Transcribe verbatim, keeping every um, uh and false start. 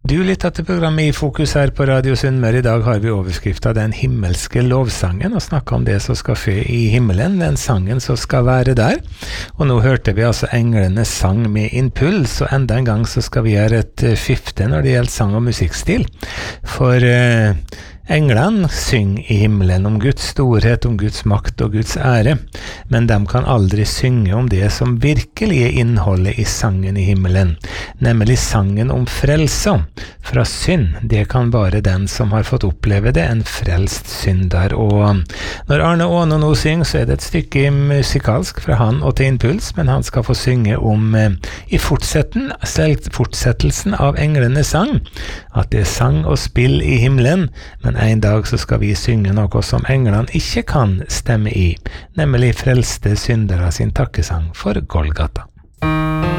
Du lytter til programmet I Fokus her på Radio Sunnmøre. I dag har vi overskriftet Den himmelske lovsangen og snakket om det som skal fø I himmelen, den sangen som skal være der. Og nå hørte vi altså englenes sang med impuls, og enda en gang så skal vi gjøre et skifte når det gjelder sang og musikkstil. For uh, englene synger I himmelen om Guds storhet, om Guds makt og Guds ære, men de kan aldri synge om det som virkelig er innholdet I sangen I himmelen, nemlig sangen om frelse fra synd. Det kan bare den som har fått oppleve det, en frelst synder. Og når Arne Åne nå synger, så er det et stykke musikalsk fra han og til impuls, men han skal få synge om eh, I fortsetten, selv fortsettelsen av englenes sang, at det er sang og spill I himmelen, men en dag så skal vi synge noe som englene ikke kan stemme I, nemlig frelste syndere sin takkesang for Golgata.